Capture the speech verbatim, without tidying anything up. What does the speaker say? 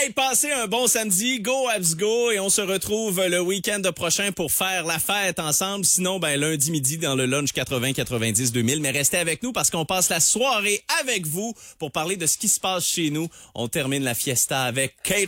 Hey, passez un bon samedi. Go Habs Go. Et on se retrouve le week-end prochain pour faire la fête ensemble. Sinon, ben lundi midi dans le lunch quatre-vingts quatre-vingt-dix deux mille. Mais restez avec nous parce qu'on passe la soirée avec vous pour parler de ce qui se passe chez nous. On termine la fiesta avec Kate